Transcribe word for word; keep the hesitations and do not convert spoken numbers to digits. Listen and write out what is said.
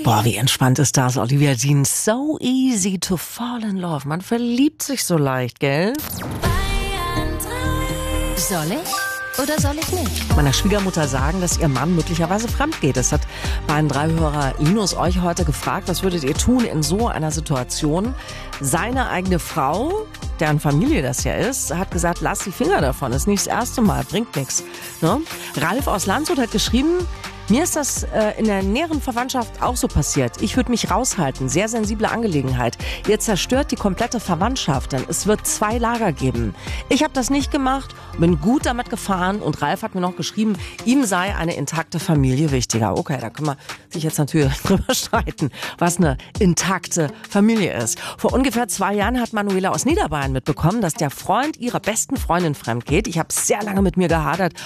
Boah, wie entspannt ist das, Olivia Dean. So easy to fall in love. Man verliebt sich so leicht, gell? Soll ich oder soll ich nicht? Meiner Schwiegermutter sagen, dass ihr Mann möglicherweise fremd geht. Das hat Bayern drei Hörer Linus euch heute gefragt. Was würdet ihr tun in so einer Situation? Seine eigene Frau, deren Familie das ja ist, hat gesagt, lass die Finger davon. Das ist nicht das erste Mal, bringt nichts. Ne? Ralf aus Landshut hat geschrieben, mir ist das äh, in der näheren Verwandtschaft auch so passiert. Ich würde mich raushalten. Sehr sensible Angelegenheit. Ihr zerstört die komplette Verwandtschaft, denn es wird zwei Lager geben. Ich habe das nicht gemacht, bin gut damit gefahren und Ralf hat mir noch geschrieben, ihm sei eine intakte Familie wichtiger. Okay, da können wir sich jetzt natürlich drüber streiten, was eine intakte Familie ist. Vor ungefähr zwei Jahren hat Manuela aus Niederbayern mitbekommen, dass der Freund ihrer besten Freundin fremd geht. Ich habe sehr lange mit mir gehadert,